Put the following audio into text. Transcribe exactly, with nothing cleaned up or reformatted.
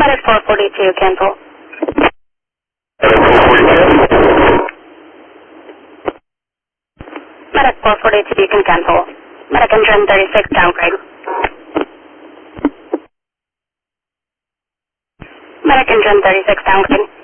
Medic four forty-two, cancel. Medic four forty-two, you can cancel. Medic engine thirty-six, downgrade. Medic engine thirty-six, downgrade.